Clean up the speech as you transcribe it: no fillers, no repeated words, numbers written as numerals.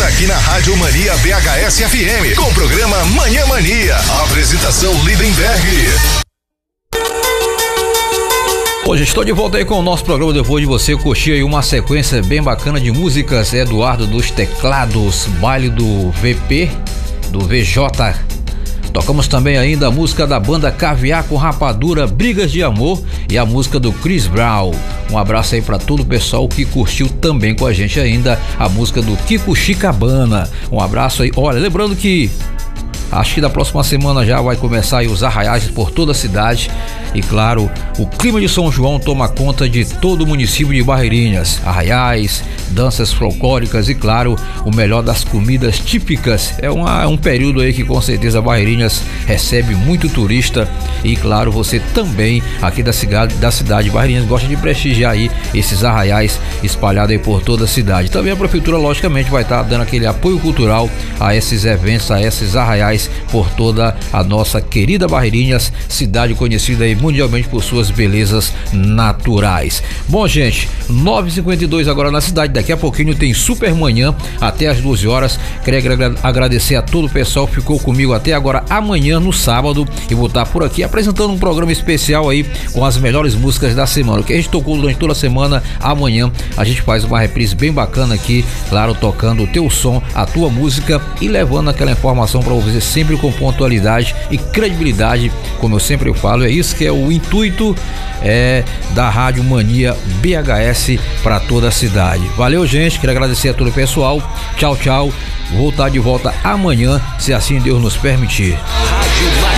aqui na Rádio Mania BHS FM, com o programa Manhã Mania. Apresentação Lindenberg. Hoje estou de volta aí com o nosso programa. Depois de você curtir aí uma sequência bem bacana de músicas. Eduardo dos teclados, baile do VP, do VJ. Tocamos também ainda a música da banda Caviar com Rapadura, Brigas de Amor, e a música do Chris Brown. Um abraço aí para todo o pessoal que curtiu também com a gente ainda a música do Kiko Chicabana. Um abraço aí. Olha, lembrando que acho que da próxima semana já vai começar aí os arraiais por toda a cidade. E claro, o clima de São João toma conta de todo o município de Barreirinhas. Arraiais, danças folclóricas e claro, o melhor das comidas típicas. É um período aí que com certeza Barreirinhas recebe muito turista. E claro, você também aqui da cidade de Barreirinhas gosta de prestigiar aí esses arraiais espalhados aí por toda a cidade. Também a prefeitura logicamente vai estar dando aquele apoio cultural a esses eventos, a esses arraiais por toda a nossa querida Barreirinhas, cidade conhecida aí mundialmente por suas belezas naturais. Bom, gente, 9h52 agora na cidade. Daqui a pouquinho tem Super Manhã até as 12 horas. Queria agradecer a todo o pessoal que ficou comigo até agora. Amanhã, no sábado, eu vou estar por aqui apresentando um programa especial aí com as melhores músicas da semana. O que a gente tocou durante toda a semana, amanhã a gente faz uma reprise bem bacana aqui, claro, tocando o teu som, a tua música e levando aquela informação para você sempre com pontualidade e credibilidade, como eu sempre falo. É isso que é o intuito da Rádio Mania BHS para toda a cidade. Valeu, gente, quero agradecer a todo o pessoal. Tchau, tchau. Vou estar de volta amanhã, se assim Deus nos permitir. Rádio